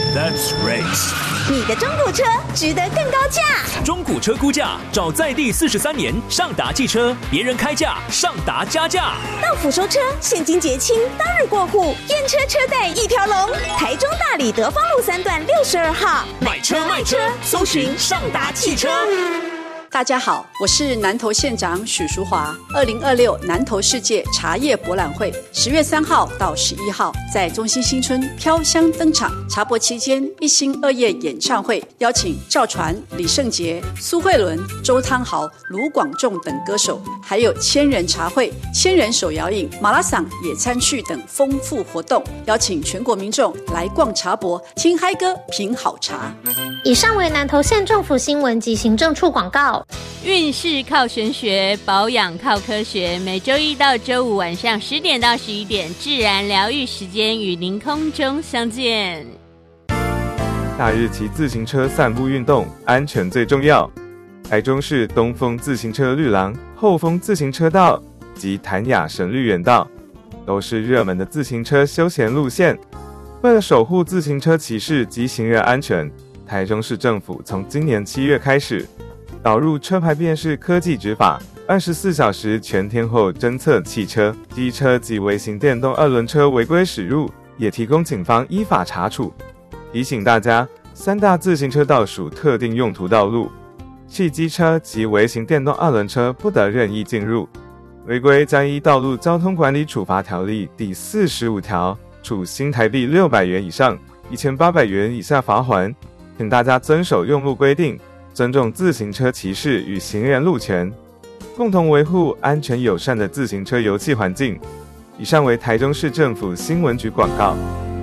That's race。 你的中古车值得更高价。 中古车估价，找在地43年上达汽车，别人开价，上达加价。 到府收车，现金结清，当日过户，验车车贷一条龙。台中大里德芳路3段62号， 买车卖车，搜寻上达汽车。 大家好，我是南投县长许淑华。2026南投世界茶叶博览会10月3号到11号在中心新村飘香登场。茶博期间1星2夜演唱会，邀请赵传、李圣杰、苏慧伦、周汤豪、卢广仲等歌手，还有千人茶会、千人手摇饮、马拉桑野餐趣等丰富活动，邀请全国民众来逛茶博，听嗨歌，品好茶。 以上为南投县政府新闻及行政处广告。 运势靠玄学，保养靠科学。每周一到周五晚上10点到11点，自然疗愈时间与您空中相见。 大日骑自行车散步运动，安全最重要。台中市东风自行车绿廊、后丰自行车道及潭雅神绿园道，都是热门的自行车休闲路线。为了守护自行车骑士及行人安全，台中市政府从今年7月开始导入车牌辨识科技执法，24小时全天候侦测汽车、机车及微型电动2轮车违规驶入，也提供警方依法查处。提醒大家，3大自行车道属特定用途道路，汽机车及微型电动2轮车不得任意进入。违规将依道路交通管理处罚条例第45条，处新台币600元以上1800元以下罚锾。请大家遵守用路规定，尊重自行车骑士与行人路权，共同维护安全友善的自行车游憩环境。以上为台中市政府新闻局广告。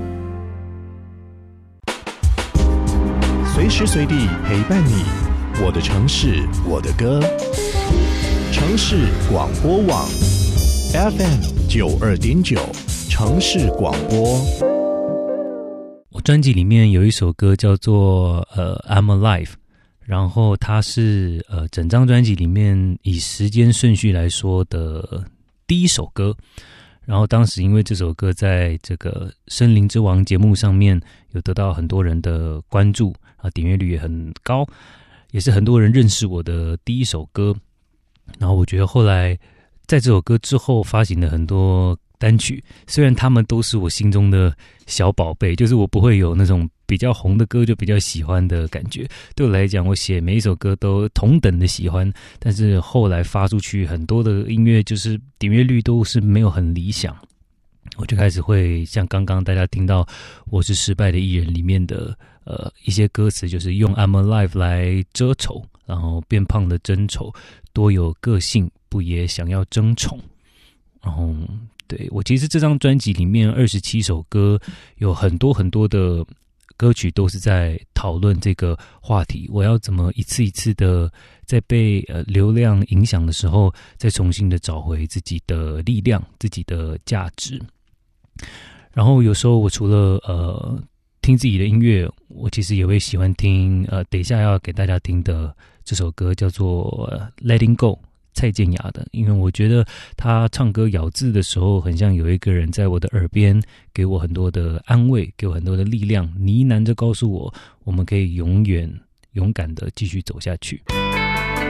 随时随地陪伴你，我的城市，我的歌。城市广播网 FM92.9，城市广播。 我专辑里面有一首歌叫做I'm Alive，然后它是整张专辑里面以时间顺序来说的第一首歌。然后当时因为这首歌在这个森林之王节目上面有得到很多人的关注啊，点阅率也很高，也是很多人认识我的第一首歌。然后我觉得后来在这首歌之后发行了很多单曲，虽然他们都是我心中的小宝贝，就是我不会有那种比较红的歌就比较喜欢的感觉。对我来讲，我写每一首歌都同等的喜欢，但是后来发出去很多的音乐就是点阅率都是没有很理想，我就开始会像刚刚大家听到我是失败的艺人里面的一些歌词，就是用 I'm Alive 来遮丑，然后变胖的真丑，多有个性不也想要争宠。然后对，我其实这张专辑里面27首歌，有很多很多的歌曲都是在讨论这个话题，我要怎么一次一次的在被流量影响的时候，再重新的找回自己的力量，自己的价值。然后有时候我除了听自己的音乐，我其实也会喜欢听等一下要给大家听的这首歌叫做Letting Go，蔡健雅的，因为我觉得他唱歌咬字的时候很像有一个人在我的耳边给我很多的安慰，给我很多的力量，呢喃着告诉我我们可以永远勇敢的继续走下去。